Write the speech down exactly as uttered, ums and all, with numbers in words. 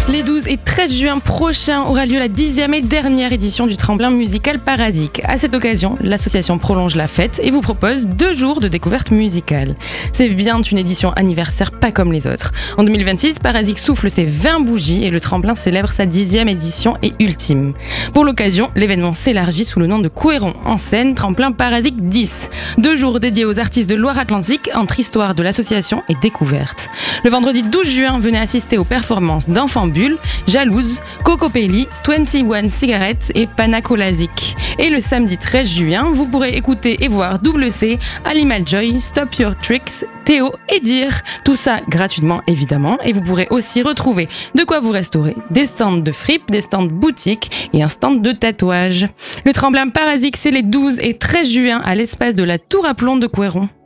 Les douze et treize juin prochains aura lieu la dixième et dernière édition du tremplin musical Parasique. À cette occasion, l'association prolonge la fête et vous propose deux jours de découverte musicale. C'est bien une édition anniversaire pas comme les autres. En deux mille vingt-six, Parasique souffle ses vingt bougies et le tremplin célèbre sa dixième édition et ultime. Pour l'occasion, l'événement s'élargit sous le nom de Couëron en scène Tremplin Parasique dix. Deux jours dédiés aux artistes de Loire-Atlantique entre histoire de l'association et découverte. Le vendredi douze juin, venez assister aux performances d'Enfant Bulle, Jalouse, Coco Pelli, vingt et un Cigarettes et Panacolazic. Et le samedi treize juin, vous pourrez écouter et voir Double C, Animal Joy, Stop Your Tricks, Théo et Dire. Tout ça gratuitement évidemment. Et vous pourrez aussi retrouver de quoi vous restaurer, des stands de fripes, des stands boutiques et un stand de tatouage. Le tremplin Parasique, c'est les douze et treize juin à l'espace de la Tour à Plomb de Couëron.